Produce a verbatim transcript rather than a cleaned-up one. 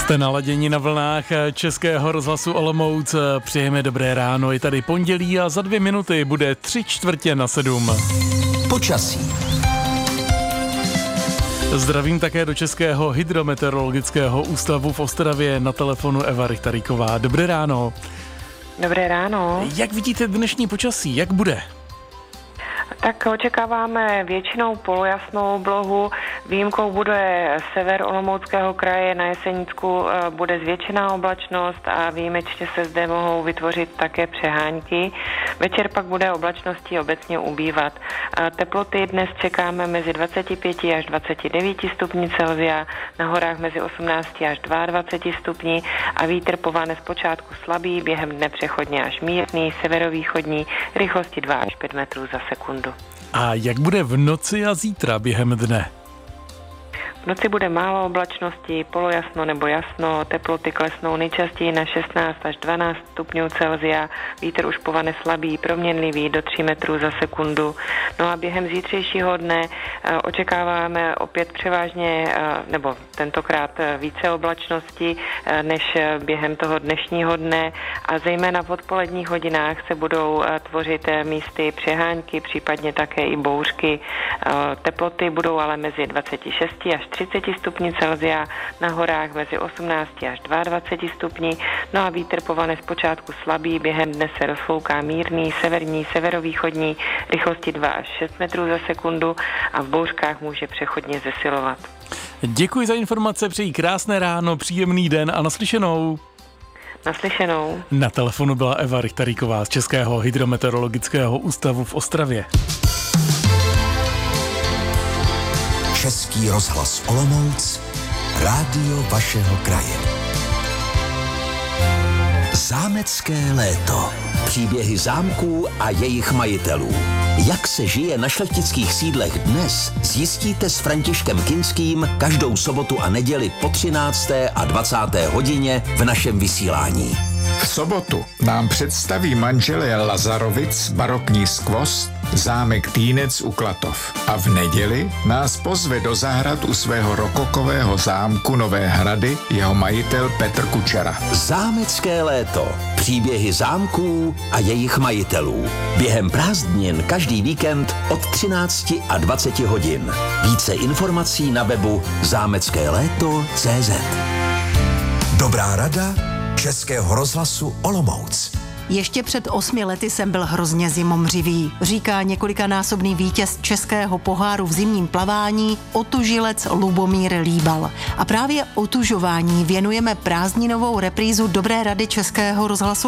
Jste naladěni na vlnách Českého rozhlasu Olomouc. Přejeme dobré ráno, je tady pondělí a za dvě minuty bude tři čtvrtě na sedm. Počasí. Zdravím také do Českého hydrometeorologického ústavu v Ostravě, na telefonu Eva Richtaríková. Dobré ráno. Dobré ráno. Jak vidíte dnešní počasí, jak bude? Tak očekáváme většinou polojasnou oblohu. Výjimkou bude sever Olomouckého kraje, na Jesenicku bude zvětšená oblačnost a výjimečně se zde mohou vytvořit také přehánky. Večer pak bude oblačností obecně ubývat. Teploty dnes čekáme mezi dvacet pět až dvacet devět stupňů Celsia, na horách mezi osmnáct až dvacet dva stupňů a vítr povane zpočátku slabý, během dne přechodně až mírný, severovýchodní, rychlosti dva až pět metrů za sekundu. A jak bude v noci a zítra během dne? V noci bude málo oblačnosti, polojasno nebo jasno, teploty klesnou nejčastěji na šestnáct až dvanáct stupňů Celsia, vítr už povane slabý, proměnlivý do tří metrů za sekundu. No a během zítřejšího dne očekáváme opět převážně, nebo tentokrát více oblačnosti než během toho dnešního dne a zejména v odpoledních hodinách se budou tvořit místy přehánky, případně také i bouřky. Teploty budou ale mezi dvacet šest až třicet stupňů Celsia, na horách mezi osmnáct až dvacet dva stupňů, no a vítr povane zpočátku slabý, během dne se rozfouká mírný, severní, severovýchodní, rychlosti dva až šest metrů za sekundu a v bouřkách může přechodně zesilovat. Děkuji za informace, přeji krásné ráno, příjemný den a naslyšenou. Naslyšenou. Na telefonu byla Eva Richtaríková z Českého hydrometeorologického ústavu v Ostravě. Český rozhlas Olomouc, rádio vašeho kraje. Zámecké léto. Příběhy zámků a jejich majitelů. Jak se žije na šlechtických sídlech dnes, zjistíte s Františkem Kinským každou sobotu a neděli po třinácté a dvacáté hodině v našem vysílání. V sobotu nám představí manželé Lazarovic barokní skvost zámek Týnec u Klatov. A v neděli nás pozve do zahrad u svého rokokového zámku Nové Hrady jeho majitel Petr Kučera. Zámecké léto. Příběhy zámků a jejich majitelů. Během prázdnin každý víkend od třinácti a dvaceti hodin. Více informací na webu zámecké léto tečka cé zet. Dobrá rada Českého rozhlasu Olomouc. Ještě před osmi lety jsem byl hrozně zimomřivý, říká několikanásobný vítěz českého poháru v zimním plavání, otužilec Lubomír Líbal. A právě otužování věnujeme prázdninovou reprízu Dobré rady Českého rozhlasu